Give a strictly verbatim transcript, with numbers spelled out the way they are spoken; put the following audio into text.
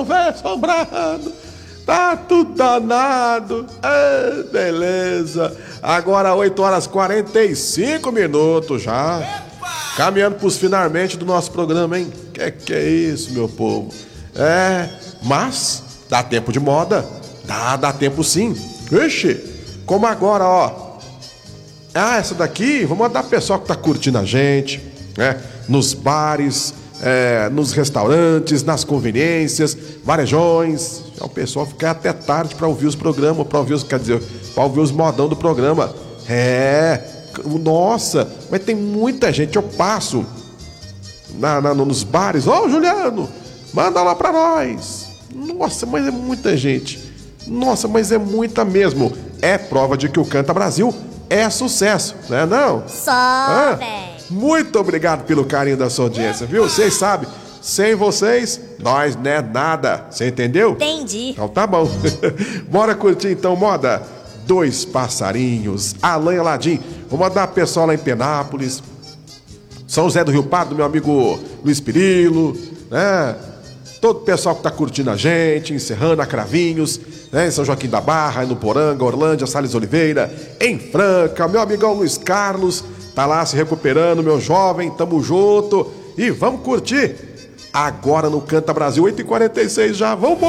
velho assombrado. Tá tudo danado. É, beleza. Agora oito horas e quarenta e cinco minutos já. Epa! Caminhando pros finalmente do nosso programa, hein? Que que é isso, meu povo? É, mas dá tempo de moda. Dá, dá tempo sim. Ixi, como agora, ó. Ah, essa daqui, vou mandar pro pessoal que tá curtindo a gente, né? Nos bares, é, nos restaurantes, nas conveniências, varejões. O pessoal fica até tarde pra ouvir os programas, pra ouvir os, quer dizer, pra ouvir os modão do programa. É, nossa, mas tem muita gente, eu passo na, na, nos bares, ó, oh, Juliano, manda lá pra nós. Nossa, mas é muita gente. Nossa, mas é muita mesmo. É prova de que o Canta Brasil é sucesso, né não? Só, ah, velho. Muito obrigado pelo carinho da sua audiência, viu? Vocês sabem, sem vocês, nós não é nada. Você entendeu? Entendi. Então tá bom. Bora curtir então, moda. Dois passarinhos, Alain Aladim. Vou mandar pro pessoal lá em Penápolis, São José do Rio Pardo, meu amigo Luiz Pirilo, né? Todo o pessoal que tá curtindo a gente, encerrando a Cravinhos, né? Em São Joaquim da Barra, no Poranga, Orlândia, Salles Oliveira, em Franca, meu amigão Luiz Carlos, tá lá se recuperando, meu jovem, tamo junto. E vamos curtir agora no Canta Brasil, oito e quarenta e seis já, vamos